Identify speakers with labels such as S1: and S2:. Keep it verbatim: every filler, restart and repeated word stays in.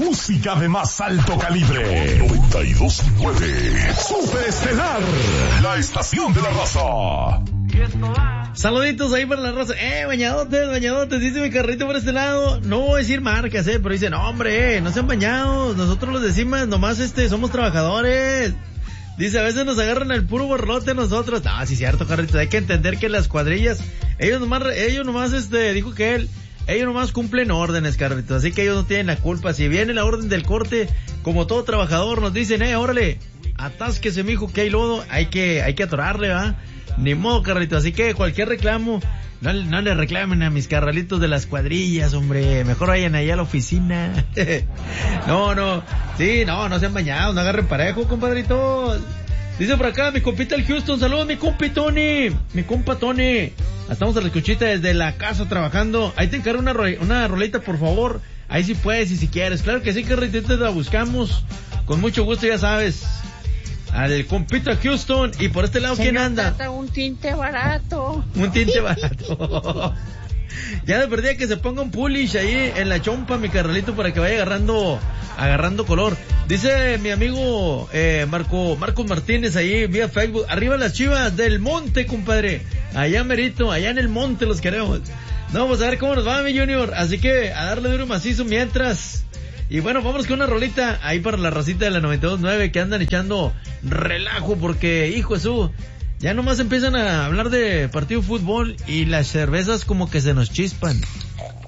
S1: música de más alto calibre. noventa y dos punto nueve. Super Estelar, la estación de la raza.
S2: Saluditos ahí para la raza. Eh, bañadotes, bañadotes, dice mi carrito por este lado. No voy a decir marcas, eh, pero dice, no hombre, eh, no sean bañados. Nosotros los decimos, nomás este, somos trabajadores. Dice, a veces nos agarran el puro borlote nosotros. Ah, sí, cierto, carrito. Hay que entender que las cuadrillas, ellos nomás, ellos nomás, este, dijo que él, ellos nomás cumplen órdenes, carrito. Así que ellos no tienen la culpa. Si viene la orden del corte, como todo trabajador, nos dicen, eh, órale, atásquese, mijo, que hay lodo. Hay que, hay que atorarle, ¿va? Ni modo, carrito. Así que cualquier reclamo, no, no le reclamen a mis carralitos de las cuadrillas, hombre. Mejor vayan allá a la oficina. No, no. Sí, no, no sean bañados, no agarren parejo, compadrito. Dice por acá mi compita el Houston. Saludos, mi compi Tony. Mi compa Tony. Estamos a la escuchita desde la casa trabajando. Ahí te encargo una, ro- una rolita, por favor. Ahí sí puedes y si quieres. Claro que sí, carrito, te la buscamos. Con mucho gusto, ya sabes. Al compita Houston. Y por este lado, ¿quién anda?
S3: Un tinte barato.
S2: Un tinte barato. Ya de perdida que se ponga un polish ahí en la chompa, mi carnalito, para que vaya agarrando agarrando color. Dice mi amigo eh, Marco Marcos Martínez ahí vía Facebook, arriba las Chivas del monte, compadre. Allá merito, allá en el monte los queremos. No, vamos a ver cómo nos va, mi Junior. Así que a darle duro macizo mientras. Y bueno, vamos con una rolita ahí para la racita de la noventa y dos punto nueve que andan echando relajo porque, hijo de su, ya nomás empiezan a hablar de partido de fútbol y las cervezas como que se nos chispan.